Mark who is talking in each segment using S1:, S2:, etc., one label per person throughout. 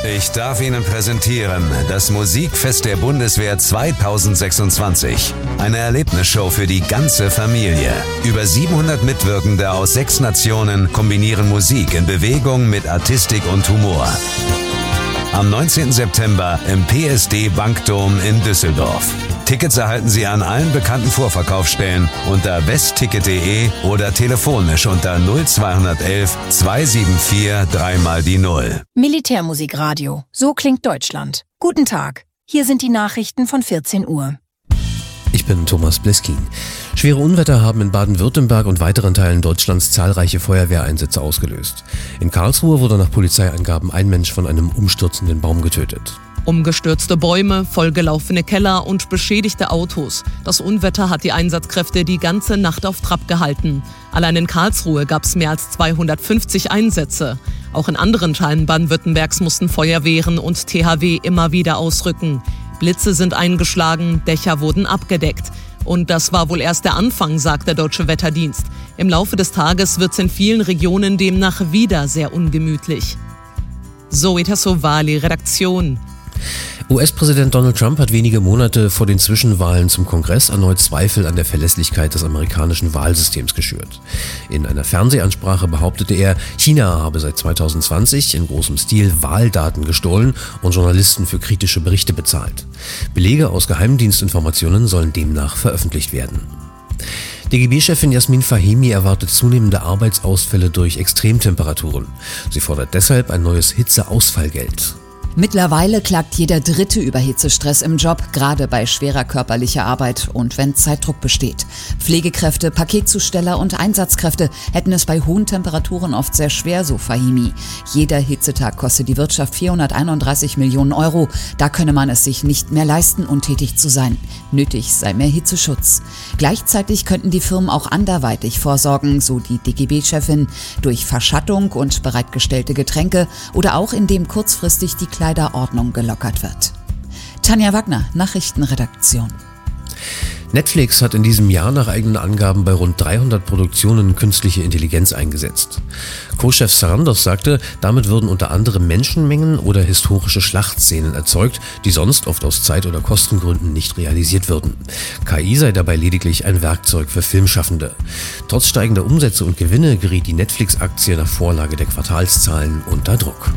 S1: Ich darf Ihnen präsentieren das Musikfest der Bundeswehr 2026. Eine Erlebnisshow für die ganze Familie. Über 700 Mitwirkende aus 6 Nationen kombinieren Musik in Bewegung mit Artistik und Humor. Am 19. September im PSD Bankdom in Düsseldorf. Tickets erhalten Sie an allen bekannten Vorverkaufsstellen unter westticket.de oder telefonisch unter 0211 274 3x0.
S2: Militärmusikradio. So klingt Deutschland. Guten Tag. Hier sind die Nachrichten von 14 Uhr.
S3: Ich bin Thomas Bleskin. Schwere Unwetter haben in Baden-Württemberg und weiteren Teilen Deutschlands zahlreiche Feuerwehreinsätze ausgelöst. In Karlsruhe wurde nach Polizeiangaben ein Mensch von einem umstürzenden Baum getötet.
S4: Umgestürzte Bäume, vollgelaufene Keller und beschädigte Autos. Das Unwetter hat die Einsatzkräfte die ganze Nacht auf Trab gehalten. Allein in Karlsruhe gab es mehr als 250 Einsätze. Auch in anderen Teilen Baden-Württembergs mussten Feuerwehren und THW immer wieder ausrücken. Blitze sind eingeschlagen, Dächer wurden abgedeckt. Und das war wohl erst der Anfang, sagt der Deutsche Wetterdienst. Im Laufe des Tages wird es in vielen Regionen demnach wieder sehr ungemütlich. Zoe Tassovali, Redaktion.
S3: US-Präsident Donald Trump hat wenige Monate vor den Zwischenwahlen zum Kongress erneut Zweifel an der Verlässlichkeit des amerikanischen Wahlsystems geschürt. In einer Fernsehansprache behauptete er, China habe seit 2020 in großem Stil Wahldaten gestohlen und Journalisten für kritische Berichte bezahlt. Belege aus Geheimdienstinformationen sollen demnach veröffentlicht werden. DGB-Chefin Jasmin Fahimi erwartet zunehmende Arbeitsausfälle durch Extremtemperaturen. Sie fordert deshalb ein neues Hitzeausfallgeld.
S5: Mittlerweile klagt jeder Dritte über Hitzestress im Job, gerade bei schwerer körperlicher Arbeit und wenn Zeitdruck besteht. Pflegekräfte, Paketzusteller und Einsatzkräfte hätten es bei hohen Temperaturen oft sehr schwer, so Fahimi. Jeder Hitzetag kostet die Wirtschaft 431 Millionen Euro. Da könne man es sich nicht mehr leisten, untätig zu sein. Nötig sei mehr Hitzeschutz. Gleichzeitig könnten die Firmen auch anderweitig vorsorgen, so die DGB-Chefin, durch Verschattung und bereitgestellte Getränke oder auch indem kurzfristig die Kleiderordnung gelockert wird. Tanja Wagner, Nachrichtenredaktion.
S3: Netflix hat in diesem Jahr nach eigenen Angaben bei rund 300 Produktionen künstliche Intelligenz eingesetzt. Co-Chef Sarandos sagte, damit würden unter anderem Menschenmengen oder historische Schlachtszenen erzeugt, die sonst oft aus Zeit- oder Kostengründen nicht realisiert würden. KI sei dabei lediglich ein Werkzeug für Filmschaffende. Trotz steigender Umsätze und Gewinne geriet die Netflix-Aktie nach Vorlage der Quartalszahlen unter Druck.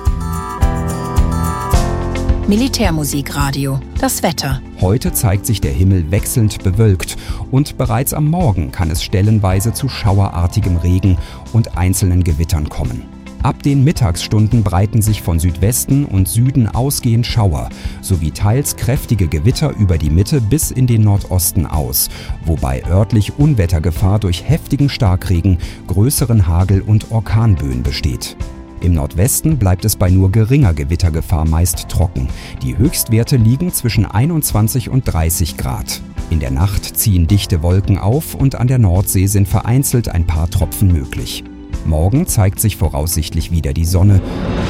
S2: Militärmusikradio. Das Wetter.
S6: Heute zeigt sich der Himmel wechselnd bewölkt und bereits am Morgen kann es stellenweise zu schauerartigem Regen und einzelnen Gewittern kommen. Ab den Mittagsstunden breiten sich von Südwesten und Süden ausgehend Schauer sowie teils kräftige Gewitter über die Mitte bis in den Nordosten aus, wobei örtlich Unwettergefahr durch heftigen Starkregen, größeren Hagel und Orkanböen besteht. Im Nordwesten bleibt es bei nur geringer Gewittergefahr meist trocken. Die Höchstwerte liegen zwischen 21 und 30 Grad. In der Nacht ziehen dichte Wolken auf und an der Nordsee sind vereinzelt ein paar Tropfen möglich. Morgen zeigt sich voraussichtlich wieder die Sonne